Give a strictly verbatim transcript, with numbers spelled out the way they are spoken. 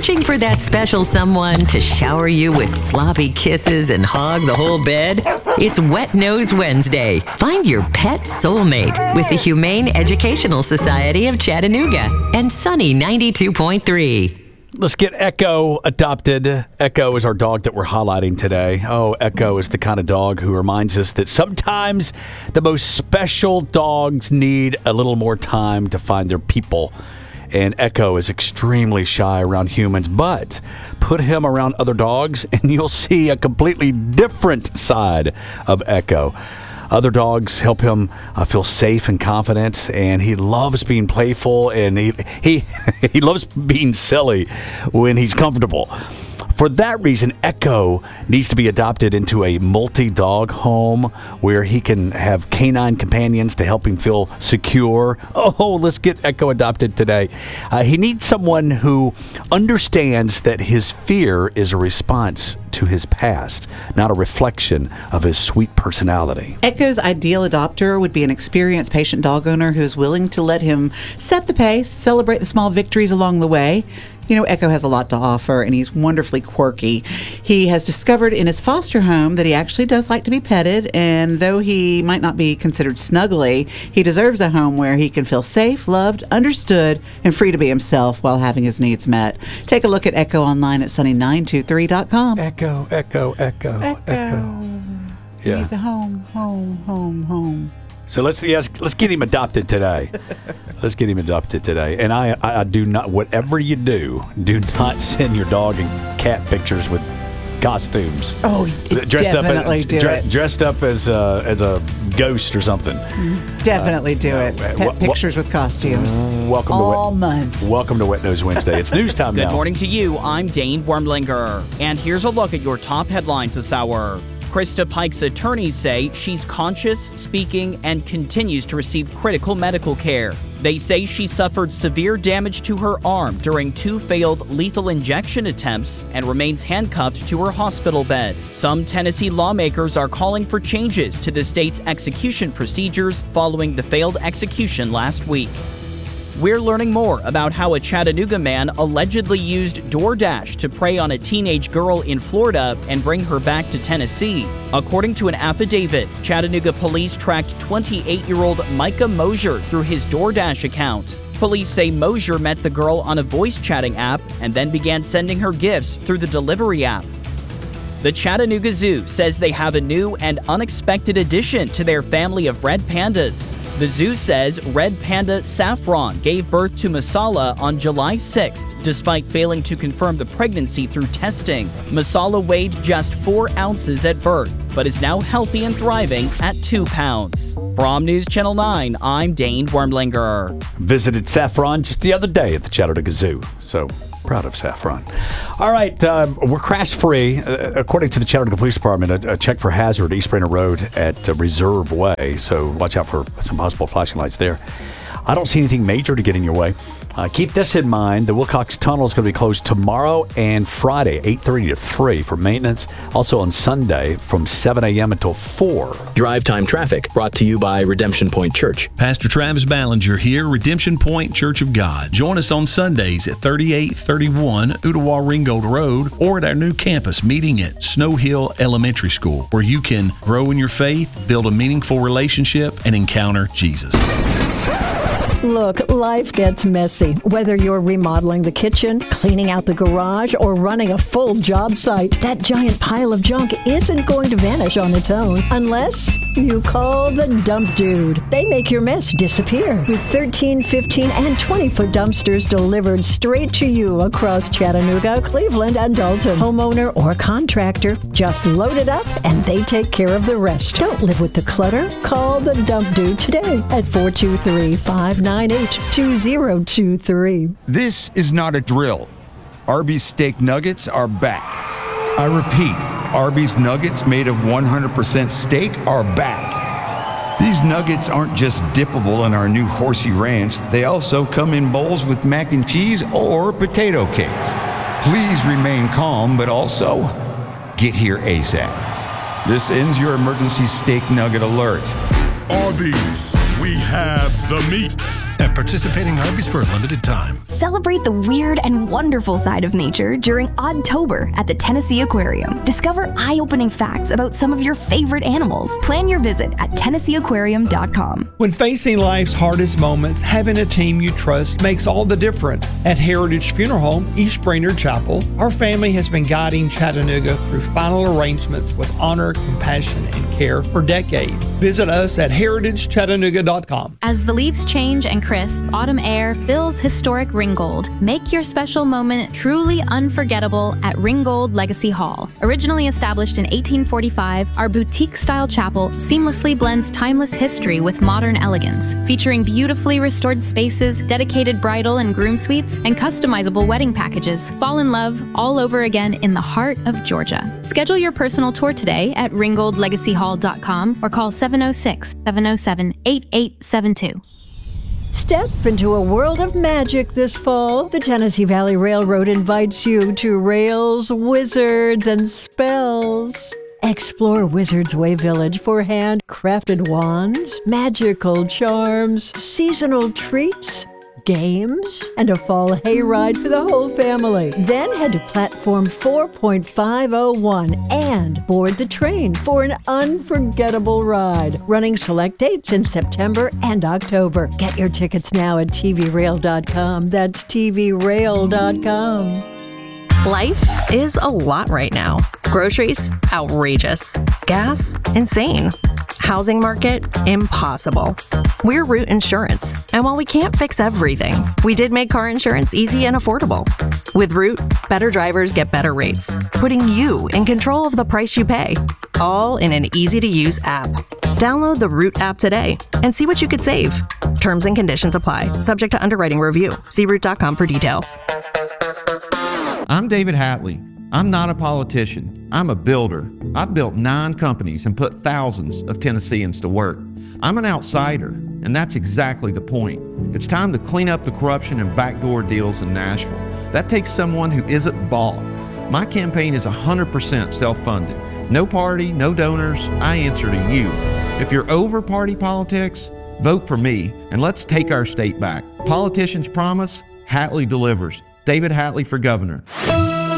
Searching for that special someone to shower you with sloppy kisses and hog the whole bed? It's Wet Nose Wednesday. Find your pet soulmate with the Humane Educational Society of Chattanooga and Sunny ninety-two point three. Let's get Echo adopted. Echo is our dog that we're highlighting today. Oh, Echo is the kind of dog who reminds us that sometimes the most special dogs need a little more time to find their people. And Echo is extremely shy around humans, but put him around other dogs and you'll see a completely different side of Echo. Other dogs help him uh, feel safe and confident, and he loves being playful, and he he he loves being silly when he's comfortable. For that reason, Echo needs to be adopted into a multi-dog home where he can have canine companions to help him feel secure. Oh, let's get Echo adopted today. Uh, he needs someone who understands that his fear is a response to his past, not a reflection of his sweet personality. Echo's ideal adopter would be an experienced patient dog owner who is willing to let him set the pace, celebrate the small victories along the way. You know, Echo has a lot to offer, and he's wonderfully quirky. He has discovered in his foster home that he actually does like to be petted, and though he might not be considered snuggly, he deserves a home where he can feel safe, loved, understood, and free to be himself while having his needs met. Take a look at Echo online at sunny nine two three dot com. Echo, Echo, Echo, Echo. Echo. Yeah. He's a home, home, home, home. So let's yes, let's get him adopted today. Let's get him adopted today. And I, I, I do not, whatever you do, do not send your dog and cat pictures with costumes. Oh, dressed definitely up as, do dre- it. Dressed up as a, as a ghost or something. Definitely uh, do uh, it. Pet w- pictures with costumes. Welcome all to Wet, month. Welcome to Wet Nose Wednesday. It's news time now. Good morning to you. I'm Dane Wormlinger. And here's a look at your top headlines this hour. Krista Pike's attorneys say she's conscious, speaking, and continues to receive critical medical care. They say she suffered severe damage to her arm during two failed lethal injection attempts and remains handcuffed to her hospital bed. Some Tennessee lawmakers are calling for changes to the state's execution procedures following the failed execution last week. We're learning more about how a Chattanooga man allegedly used DoorDash to prey on a teenage girl in Florida and bring her back to Tennessee. According to an affidavit, Chattanooga police tracked twenty-eight-year-old Micah Mosier through his DoorDash account. Police say Mosier met the girl on a voice chatting app and then began sending her gifts through the delivery app. The Chattanooga Zoo says they have a new and unexpected addition to their family of red pandas. The zoo says red panda Saffron gave birth to Masala on July sixth, despite failing to confirm the pregnancy through testing. Masala weighed just four ounces at birth, but is now healthy and thriving at two pounds. From News Channel nine, I'm Dane Wormlinger. Visited Saffron just the other day at the Chattanooga Zoo, so proud of Saffron. All right, um, we're crash-free. Uh, according to the Chattanooga Police Department, a, a check for hazard East Brainerd Road at uh, Reserve Way, so watch out for some possible flashing lights there. I don't see anything major to get in your way. Uh, keep this in mind. The Wilcox Tunnel is going to be closed tomorrow and Friday, eight thirty to three for maintenance. Also on Sunday from seven a.m. until four. Drive Time Traffic brought to you by Redemption Point Church. Pastor Travis Ballinger here, Redemption Point Church of God. Join us on Sundays at thirty-eight thirty-one Ooltewah Ringgold Road or at our new campus meeting at Snow Hill Elementary School, where you can grow in your faith, build a meaningful relationship, and encounter Jesus. Look, life gets messy. Whether you're remodeling the kitchen, cleaning out the garage, or running a full job site, that giant pile of junk isn't going to vanish on its own unless you call the Dump Dude. They make your mess disappear with thirteen, fifteen, and twenty-foot dumpsters delivered straight to you across Chattanooga, Cleveland, and Dalton. Homeowner or contractor, just load it up and they take care of the rest. Don't live with the clutter. Call the Dump Dude today at four two three, five nine eight, two zero two three. This is not a drill. Arby's steak nuggets are back. I repeat, Arby's nuggets made of one hundred percent steak are back. These nuggets aren't just dippable in our new Horsey Ranch, they also come in bowls with mac and cheese or potato cakes. Please remain calm, but also get here ASAP. This ends your emergency steak nugget alert. Arby's, we have the meats. At at participating Arby's for a limited time. Celebrate the weird and wonderful side of nature during Oddtober at the Tennessee Aquarium. Discover eye-opening facts about some of your favorite animals. Plan your visit at tennessee aquarium dot com. When facing life's hardest moments, having a team you trust makes all the difference. At Heritage Funeral Home, East Brainerd Chapel, our family has been guiding Chattanooga through final arrangements with honor, compassion, and care for decades. Visit us at heritage chattanooga dot com. As the leaves change and crisp, autumn air fills historic Ringgold. Make your special moment truly unforgettable at Ringgold Legacy Hall. Originally established in eighteen forty-five, our boutique-style chapel seamlessly blends timeless history with modern elegance, featuring beautifully restored spaces, dedicated bridal and groom suites, and customizable wedding packages. Fall in love all over again in the heart of Georgia. Schedule your personal tour today at ringgold legacy hall dot com or call seven oh six, seven oh seven, eight eight seven two. Step into a world of magic this fall. The Tennessee Valley Railroad invites you to Rails, Wizards, and Spells. Explore Wizards Way Village for handcrafted wands, magical charms, seasonal treats, games, and a fall hayride for the whole family. Then head to platform four point five oh one and board the train for an unforgettable ride. Running select dates in September and October. Get your tickets now at t v rail dot com. That's t v rail dot com. Life is a lot right now. Groceries, outrageous. Gas, insane. Housing market, impossible. We're Root Insurance, and while we can't fix everything, we did make car insurance easy and affordable. With Root, better drivers get better rates, putting you in control of the price you pay, all in an easy-to-use app. Download the Root app today and see what you could save. Terms and conditions apply, subject to underwriting review. See root dot com for details. I'm David Hatley. I'm not a politician. I'm a builder. I've built nine companies and put thousands of Tennesseans to work. I'm an outsider, and that's exactly the point. It's time to clean up the corruption and backdoor deals in Nashville. That takes someone who isn't bought. My campaign is one hundred percent self-funded. No party, no donors. I answer to you. If you're over party politics, vote for me, and let's take our state back. Politicians promise, Hatley delivers. David Hatley for governor.